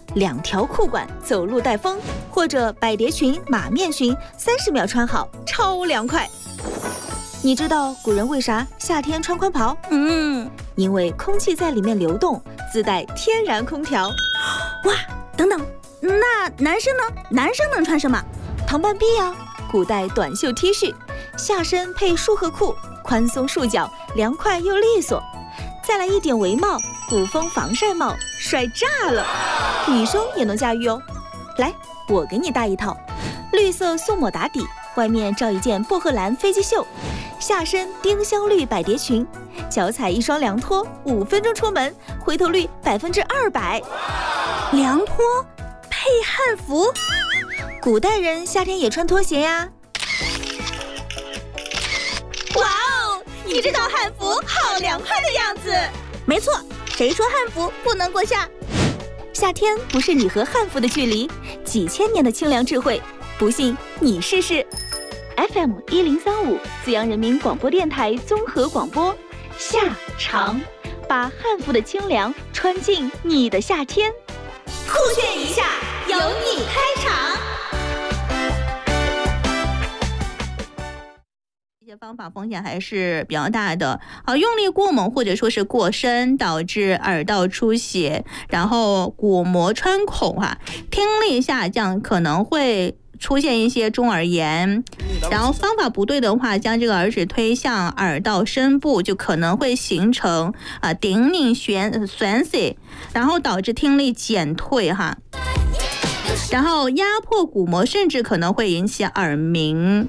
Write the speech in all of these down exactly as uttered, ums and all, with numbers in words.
两条裤管走路带风，或者百蝶裙、马面裙，三十秒穿好，超凉快。你知道古人为啥夏天穿宽袍？ 嗯， 因为空气在里面流动，自带天然空调。 哇，等等，那男生呢？男生能穿什么？ 唐半壁啊，古代短袖 T 恤，下身配束荷裤，宽松束脚，凉快又利索。再来一顶围帽，古风防晒帽，帅炸了！女生也能驾驭哦。来，我给你搭一套，绿色素抹打底，外面罩一件薄荷蓝飞机袖，下身丁香绿百蝶裙，脚踩一双凉拖，五分钟出门，回头率百分之二百。 凉拖配汉服， 古代人夏天也穿拖鞋呀。 哇哦，你这套汉服好凉快的样子。没错，谁说汉服不能过夏？ 夏天不是你和汉服的距离，几千年的清凉智慧，不信你试试。F M 一零三五，资阳人民广播电台综合广播，夏长，把汉服的清凉穿进你的夏天。 酷炫一下，由你开场。这些方法风险还是比较大的，好，用力过猛或者说是过深，导致耳道出血，然后鼓膜穿孔啊，听力下降，可能会出现一些中耳炎，然后方法不对的话，将这个耳屎推向耳道深部，就可能会形成啊顶拧旋旋塞，然后导致听力减退哈，然后压迫鼓膜，甚至可能会引起耳鸣。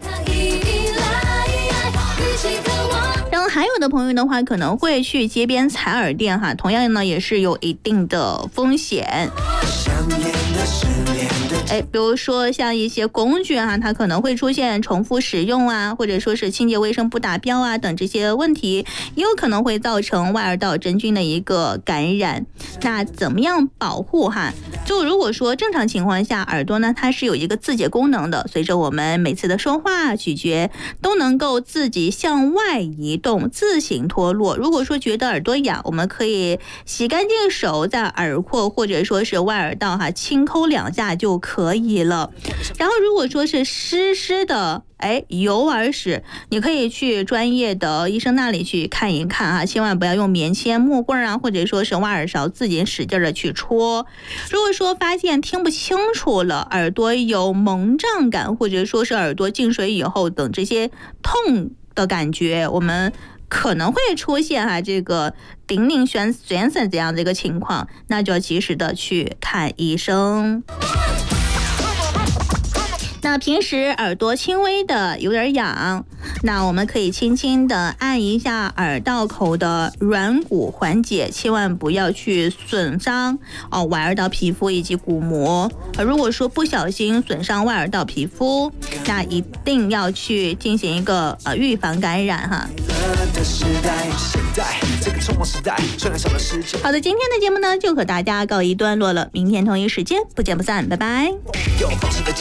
然后还有的朋友的话，可能会去街边采耳店哈，同样呢也是有一定的风险。哎，比如说像一些工具啊，它可能会出现重复使用啊，或者说是清洁卫生不达标啊等这些问题，也有可能会造成外耳道真菌的一个感染。那怎么样保护哈？就如果说正常情况下，耳朵呢它是有一个自解功能的，随着我们每次的说话、咀嚼都能够自己向外移动，自行脱落。如果说觉得耳朵痒，我们可以洗干净手，在耳廓或者说是外耳道哈轻抠两下就可以了。然后如果说是湿湿的哎，有耳屎，你可以去专业的医生那里去看一看啊，千万不要用棉签、木棍啊，或者说是挖耳勺自己使劲的去戳。如果说发现听不清楚了，耳朵有蒙胀感，或者说是耳朵进水以后等这些痛的感觉，我们可能会出现哈、啊、这个顶拧旋旋塞这样的一个情况，那就要及时的去看医生。那平时耳朵轻微的有点痒，那我们可以轻轻的按一下耳道口的软骨缓解，千万不要去损伤哦外耳道皮肤以及鼓膜。如果说不小心损伤外耳道皮肤，那一定要去进行一个呃预防感染哈。好的，今天的节目呢就和大家告一段落了，明天同一时间不见不散，拜拜。